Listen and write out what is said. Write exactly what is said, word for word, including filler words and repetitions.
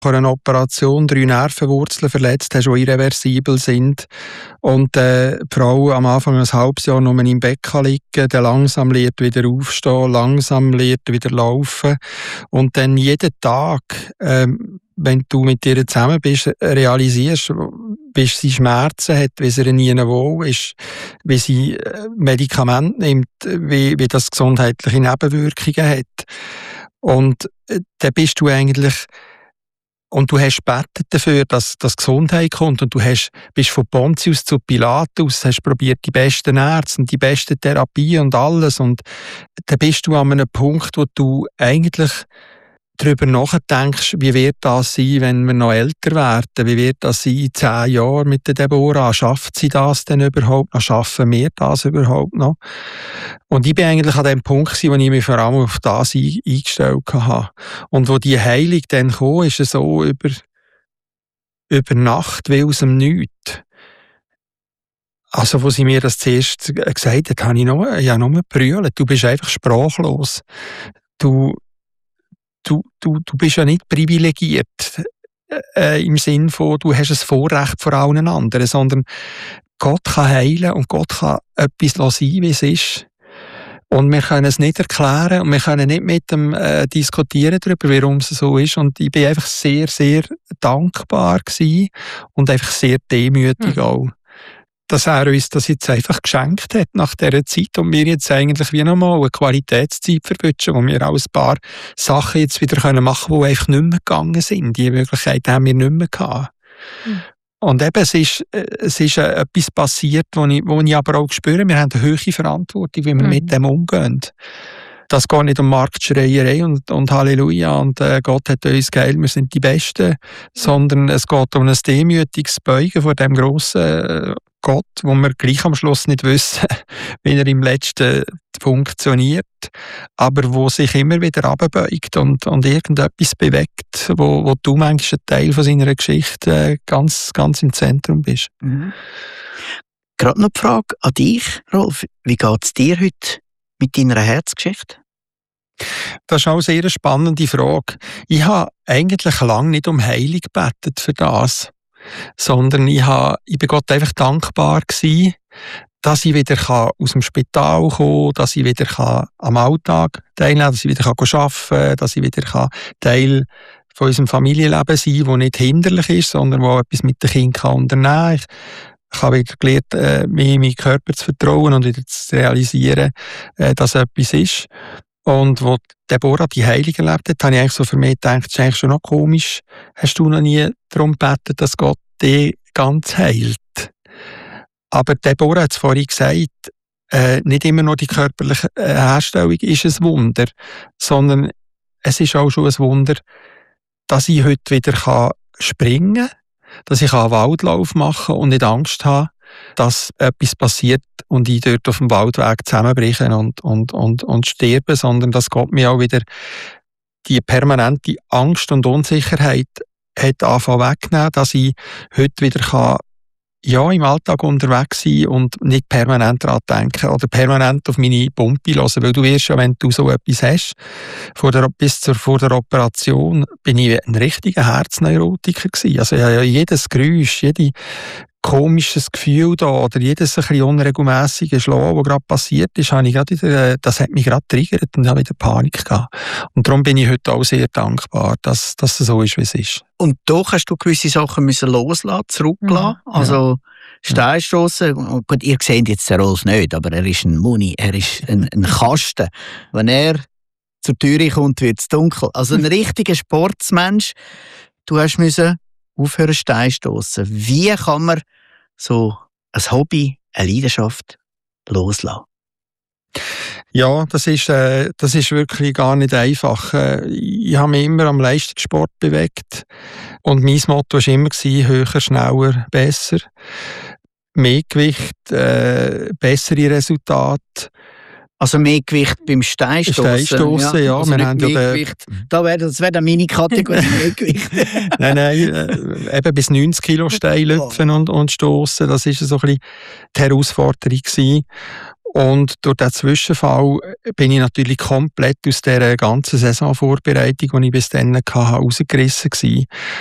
Nach einer Operation drei Nervenwurzeln verletzt hast, die irreversibel sind. Und äh, die Frau am Anfang ein halbes Jahr nur im Bett liegen, dann langsam lernt wieder aufstehen, langsam lernt wieder laufen. Und dann jeden Tag, äh, wenn du mit ihr zusammen bist, realisierst, wie sie Schmerzen hat, wie sie nie wohl ist, wie sie Medikamente nimmt, wie, wie das gesundheitliche Nebenwirkungen hat. Und äh, dann bist du eigentlich Und du hast gebetet dafür, dass das Gesundheit kommt. Und du hast, bist von Pontius zu Pilatus, hast probiert die besten Ärzte und die beste Therapie und alles. Und dann bist du an einem Punkt, wo du eigentlich darüber nachdenkst, wie wird das sein, wenn wir noch älter werden? Wie wird das sein in zehn Jahren mit der Deborah? Schafft sie das denn überhaupt noch? Schaffen wir das überhaupt noch? Und ich bin eigentlich an dem Punkt, wo ich mich vor allem auf das eingestellt habe. Und wo die Heilung dann kam, ist es so über, über Nacht wie aus dem Nichts. Also, wo sie mir das zuerst gesagt hat, habe ich nur, ich habe nur gebrüllt. Du bist einfach sprachlos. Du, du, du, du bist ja nicht privilegiert. Äh, im Sinn von, du hast ein Vorrecht vor allen anderen, sondern Gott kann heilen und Gott kann etwas sein, wie es ist. Und wir können es nicht erklären und wir können nicht mit dem äh, diskutieren darüber, warum es so ist. Und ich bin einfach sehr, sehr dankbar gewesen und einfach sehr demütig mhm. auch, dass er uns das jetzt einfach geschenkt hat nach dieser Zeit und wir jetzt eigentlich wie nochmal eine Qualitätszeit verwünschen, wo wir auch ein paar Sachen jetzt wieder machen können, die einfach nicht mehr gegangen sind. Die Möglichkeit haben wir nicht mehr gehabt. Mhm. Und eben, es ist, es ist äh, etwas passiert, wo ich, wo ich aber auch spüre, wir haben eine hohe Verantwortung, wie wir mhm. mit dem umgehen. Das geht nicht um Marktschreierei und, und Halleluja und äh, Gott hat uns geheilt, wir sind die Besten, sondern es geht um ein demütiges Beugen vor dem grossen äh, Gott, wo wir gleich am Schluss nicht wissen, wie er im letzten funktioniert, aber wo sich immer wieder runterbeugt und, und irgendetwas bewegt, wo, wo du manchmal ein Teil von seiner Geschichte äh, ganz, ganz im Zentrum bist. Mhm. Gerade noch die Frage an dich, Rolf. Wie geht es dir heute mit deiner Herzgeschichte? Das ist auch eine sehr spannende Frage. Ich habe eigentlich lange nicht um Heilung gebetet für das, sondern ich, habe, ich bin Gott einfach dankbar gewesen, dass ich wieder aus dem Spital kommen kann, dass ich wieder am Alltag teilnehmen kann, dass ich wieder arbeiten kann, dass ich wieder Teil von unserem Familienleben sein kann, das nicht hinderlich ist, sondern wo etwas mit den Kindern unternehmen kann. Ich Ich habe wieder gelernt, äh, mir in meinen Körper zu vertrauen und wieder zu realisieren, äh, dass etwas ist. Und wo Deborah die Heilung erlebt hat, habe ich eigentlich so für mich gedacht, das ist eigentlich schon noch komisch. Hast du noch nie darum gebeten, dass Gott dich ganz heilt? Aber Deborah hat es vorhin gesagt, äh, nicht immer nur die körperliche äh, Herstellung ist ein Wunder, sondern es ist auch schon ein Wunder, dass ich heute wieder kann springen kann, dass ich einen Waldlauf machen kann und nicht Angst habe, dass etwas passiert und ich dort auf dem Waldweg zusammenbreche und, und, und, und sterbe, sondern dass Gott mir auch wieder die permanente Angst und Unsicherheit hat angefangen weggenommen, dass ich heute wieder kann, ja, im Alltag unterwegs sein und nicht permanent daran denken oder permanent auf meine Pumpe hören, weil du wirst ja, wenn du so etwas hast, vor der, bis zur, vor der Operation bin ich ein richtiger Herzneurotiker gewesen. Also ich habe ja jedes Geräusch, jedes komisches Gefühl da oder jedes ein bisschen unregelmäßige Schlag, das gerade passiert ist, habe ich gerade wieder, das hat mich gerade triggert und habe wieder Panik gehabt. Und darum bin ich heute auch sehr dankbar, dass, dass es so ist, wie es ist. Und doch hast du gewisse Sachen müssen loslassen, zurücklassen. Ja. Also Steinstossen. Und gut, ihr seht jetzt den Rolf nicht, aber er ist ein Muni, er ist ein, ein Kasten. Wenn er zur Tür kommt, wird es dunkel. Also ein richtiger Sportsmensch. Du hast müssen aufhören Steinstossen. Wie kann man so ein Hobby, eine Leidenschaft loslassen? Ja, das ist, äh, das ist wirklich gar nicht einfach. Äh, ich habe mich immer am Leistungssport bewegt und mein Motto war immer höher, schneller, besser. Mehr Gewicht, äh, bessere Resultate. Also mehr Gewicht beim Steinstossen. Steinstossen, ja. ja. Also wir haben ja den, da wär, das wäre dann meine Kategorie, mehr Gewicht. nein, nein, äh, eben bis neunzig Kilo Stein lüpfen und, und stossen, das war so ein bisschen die Herausforderung gewesen. Und durch diesen Zwischenfall bin ich natürlich komplett aus dieser ganzen Saisonvorbereitung, die ich bis dann hatte, rausgerissen gewesen.